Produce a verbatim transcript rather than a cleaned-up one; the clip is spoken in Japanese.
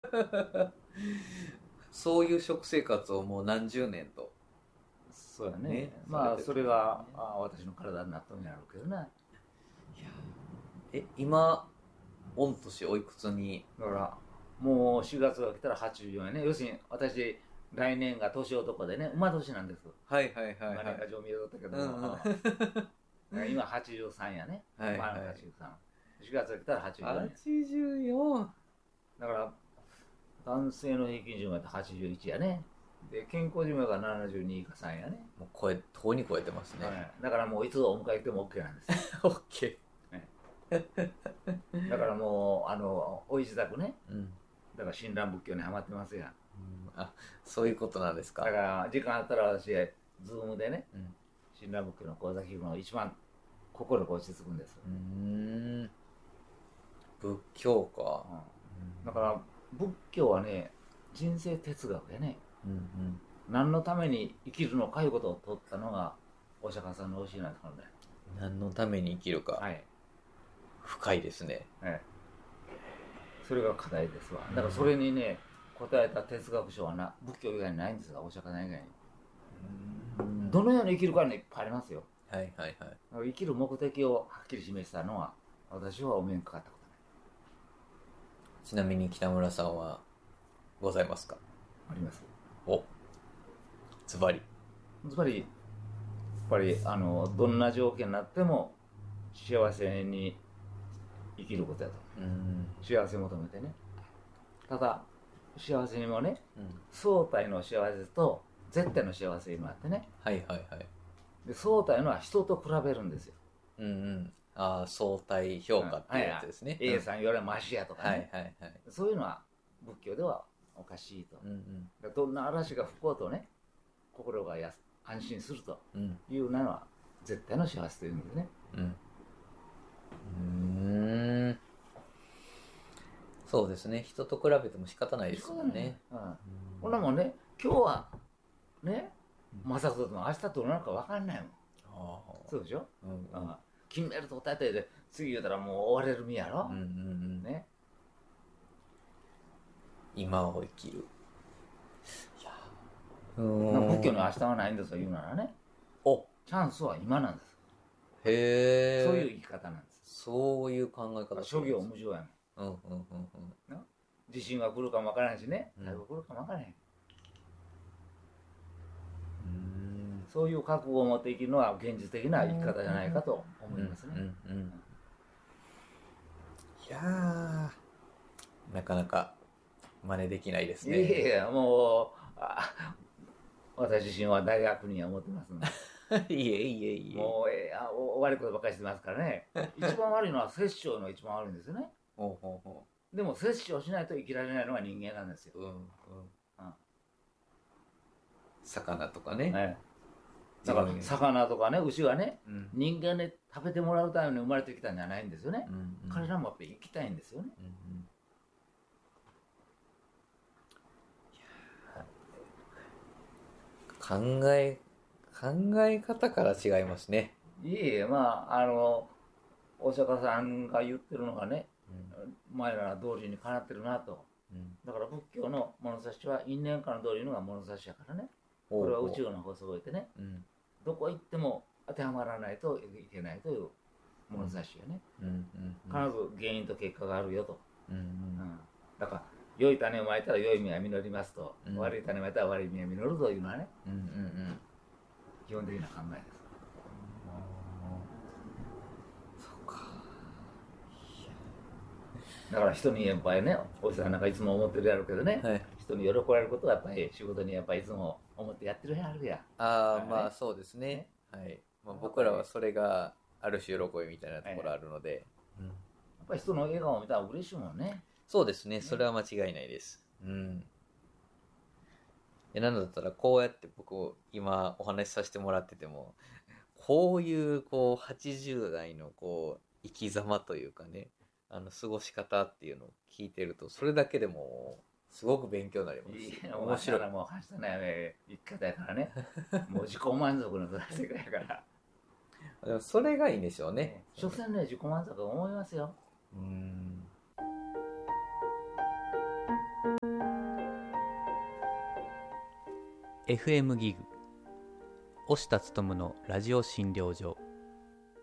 そういう食生活をもう何十年と。 そうやね。ね、まあそれが、ね、あ私の体になったんやろうけどね。いやえ今御年おいくつに？ だからもうしがつが来たらはちじゅうよんやね。要するに私来年が年男でね、馬年なんです。 はいはいはいはい。 年賀状見えとったけども、うん、今はちじゅうさんやね。はいはい、はちじゅうさん。しがつが来たらはちじゅうよんや。 はちじゅうよん。 だから男性の平均寿命がはちじゅういちやね。で健康寿命がななじゅうにかさんやね。 もう超え、とうに超えてますね。 はい、だからもういつお迎え来ても OK なんですよ。 OK。 だからもうあのお自宅ね、 うん、 だから親鸞仏教にハマってますやん、うん、 あそういうことなんですか。 だから時間あったら私ズームでね、うん、親鸞仏教の講座聞くのが一番心が落ち着くんです。うーん仏教か、 うん、だから仏教はね人生哲学やね、うんうん、何のために生きるのかいうことを取ったのがお釈迦さんの教えなんですからね。 何のために生きるか、はい、深いですね、 はい、それが課題ですわ。だからそれにね答えた哲学書はな仏教以外にないんですが、お釈迦さん以外に。うんどのように生きるかにいっぱいありますよ。はいはいはい。生きる目的をはっきり示したのは私はお目にかかったことない。 ちなみに北村さんはございますか？ あります。 おズバリズバリやっぱりあのどんな条件になっても幸せに生きることやと。うん幸せ求めてね。ただ幸せにもね、うん、相対の幸せと絶対の幸せにもあってね。はいはいはい。で相対のは人と比べるんですよ。うんうん。 ああ相対評価っていうやつですね。 うんはいはい、A さんよりはマシやとかね、はいはいはい、そういうのは仏教ではおかしいと。うんうん、どんな嵐が吹こうとね心がや安心するというのは絶対の幸せという意味でね。うん。 うんそうですね。人と比べても仕方ないですもんね。うん。 ほんなもんね、今日はね、まさかとも明日どうなるか分かんないもん。ああ。そうでしょ。うん。うん、金メダルとったてで次言うたらもう終われる身やろ。うんうんうん。ね。 今を生きる。いや。うん。仏教の明日はないんですよ言うならね。お。チャンスは今なんです。へえ。そういう生き方なんです。 そういう考え方。 諸行無常やもん。うんうんうんうん、地震が来るかもわからんしね、台風来るかもわからへん、うん、そういう覚悟を持って生きるのは現実的な生き方じゃないかと思いますね。うんうんうん、 いやーなかなか真似できないですね。 いやいやもうあ私自身は大学には思ってますのでいえいえいえもうえあ悪いことばっかりしてますからね一番悪いのは殺生の一番悪いんですよね。ほうほうほうでも摂取をしないと生きられないのが人間なんですよ。うんうんうん、 魚とかね。 ねだから魚とかね牛はね、うん、人間で食べてもらうために生まれてきたんじゃないんですよね。うんうん、彼らもやっぱり生きたいんですよね。うんうん、考え考え方から違いますね。 いえいえまああのお釈迦さんが言ってるのがね、うん、前ら通りにかなってるなと、うん、だから仏教の物差しは因縁から通りのが物差しやからね。これは宇宙の法則を言ってね、うん、どこ行っても当てはまらないといけないという物差しやね、うんうんうん、必ず原因と結果があるよと、うんうんうん、だから良い種をまいたら良い実が実りますと、うん、悪い種をまいたら悪い実が実るというのはね、うんうんうん、基本的な考えです。だから人にやっぱりねおじさんなんかいつも思ってるやろうけどね、はい、人に喜ばれることはやっぱり仕事にやっぱりいつも思ってやってるやるやああ、ね、まあそうですね、ね、はい、まあ、僕らはそれがある種喜びみたいなところあるので、はいうん、やっぱり人の笑顔を見たら嬉しいもんね。 そうですね、それは間違いないです。うんなんだったらこうやって僕今お話しさせてもらっててもこういうこうはちじゅう代のこう生き様というかねあの過ごし方っていうのを聞いてるとそれだけでもすごく勉強になりますしいや面白いもうはしたない生き方やからねもう自己満足の世界やからでもそれがいいんでしょうね。 所詮ね自己満足は思いますよ。うんエフエム ギグ押田勉のラジオ診療所。